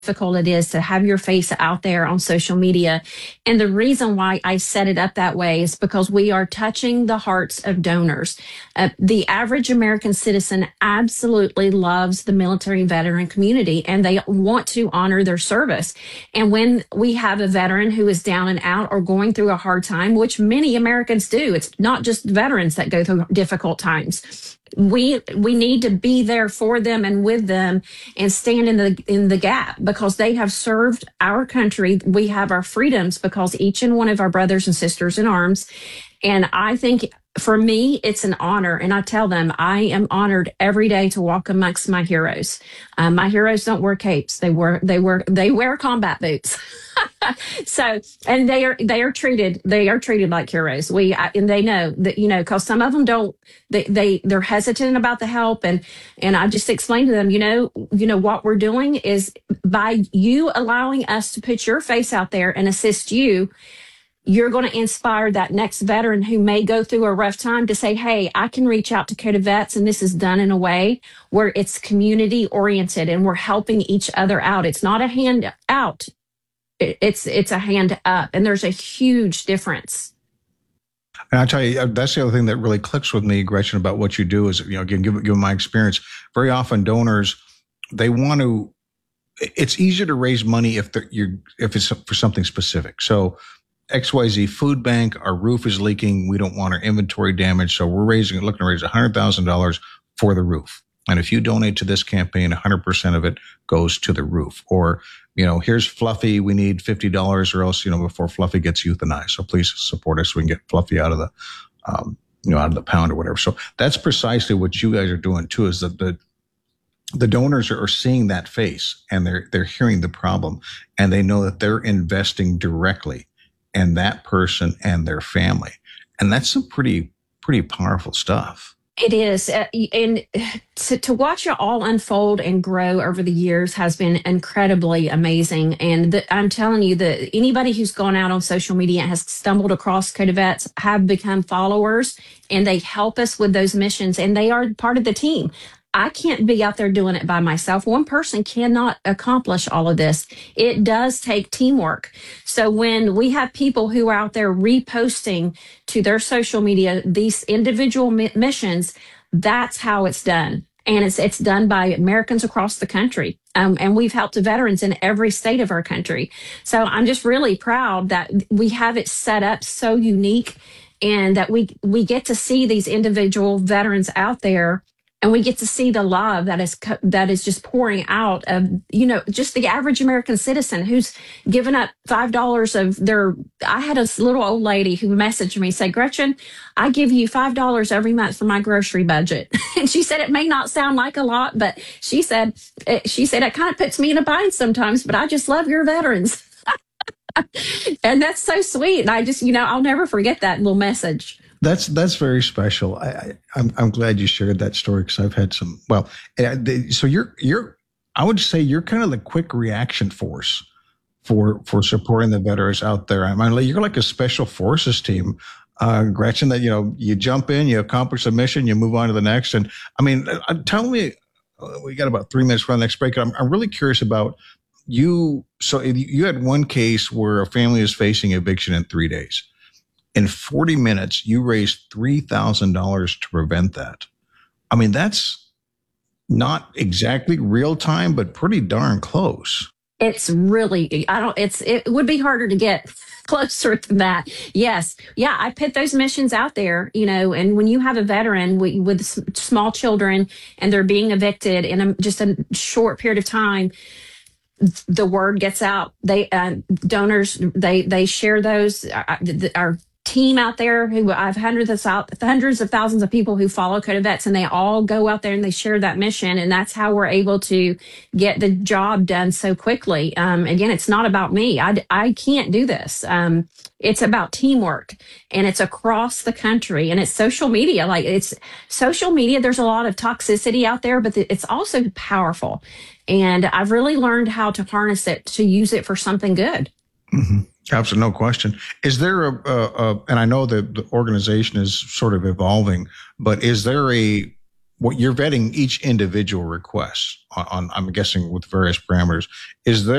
difficult it is to have your face out there on social media. And the reason why I set it up that way is because we are touching the hearts of donors. The average American citizen absolutely loves the military veteran community, and they want to honor their service. And when we have a veteran who is down and out or going through a hard time, which many Americans do, it's not just veterans that go through difficult times. We need to be there for them and with them and stand in the gap, because they have served our country. We have our freedoms because each and one of our brothers and sisters in arms. And I think for me, it's an honor. And I tell them I am honored every day to walk amongst my heroes. My heroes don't wear capes. They wear combat boots. So, and they are treated like heroes. And they know that, cause some of them don't, they're hesitant about the help. And I just explained to them, what we're doing is by you allowing us to put your face out there and assist you, you're going to inspire that next veteran who may go through a rough time to say, hey, I can reach out to Code of Vets, and this is done in a way where it's community oriented and we're helping each other out. It's not a hand out. It's a hand up, and there's a huge difference. And I tell you, that's the other thing that really clicks with me, Gretchen, about what you do is, again, given my experience, very often donors, they want to, it's easier to raise money if it's for something specific. So XYZ food bank, our roof is leaking. We don't want our inventory damaged. So we're looking to raise $100,000 for the roof. And if you donate to this campaign, 100% of it goes to the roof. Or, here's Fluffy. We need $50 or else, before Fluffy gets euthanized. So please support us so we can get Fluffy out of the, out of the pound or whatever. So that's precisely what you guys are doing too, is that the donors are seeing that face and they're hearing the problem, and they know that they're investing directly in that person and their family. And that's some pretty powerful stuff. It is. And to watch it all unfold and grow over the years has been incredibly amazing. And I'm telling you that anybody who's gone out on social media and has stumbled across Code of Vets have become followers, and they help us with those missions, and they are part of the team. I can't be out there doing it by myself. One person cannot accomplish all of this. It does take teamwork. So when we have people who are out there reposting to their social media these individual missions, that's how it's done. And it's done by Americans across the country. And we've helped veterans in every state of our country. So I'm just really proud that we have it set up so unique, and that we get to see these individual veterans out there. And we get to see the love that is just pouring out of, just the average American citizen who's given up $5 of their. I had a little old lady who messaged me, say, Gretchen, I give you $5 every month for my grocery budget. And she said, it may not sound like a lot, but she said it kind of puts me in a bind sometimes, but I just love your veterans. And that's so sweet. And I just, I'll never forget that little message. That's very special. I'm glad you shared that story, because I've had some. Well, so I would say you're kind of the quick reaction force for supporting the veterans out there. I mean, you're like a special forces team, Gretchen. That you jump in, you accomplish the mission, you move on to the next. And I mean, tell me, we got about 3 minutes for the next break. I'm really curious about you. So you had one case where a family is facing eviction in 3 days. In 40 minutes, you raised $3,000 to prevent that. I mean, that's not exactly real time, but pretty darn close. It's really, it would be harder to get closer than that. Yes. Yeah. I put those missions out there, and when you have a veteran with small children and they're being evicted in just a short period of time, the word gets out. Donors, they share those. Our team out there, who I have hundreds of thousands of people who follow Code of Vets, and they all go out there and they share that mission. And that's how we're able to get the job done so quickly. Again, it's not about me. I can't do this. It's about teamwork, and it's across the country, and it's social media. It's social media. There's a lot of toxicity out there, but it's also powerful. And I've really learned how to harness it, to use it for something good. Mm-hmm. Absolutely, no question. Is there and I know that the organization is sort of evolving, but is there what you're vetting each individual request on I'm guessing with various parameters. Is there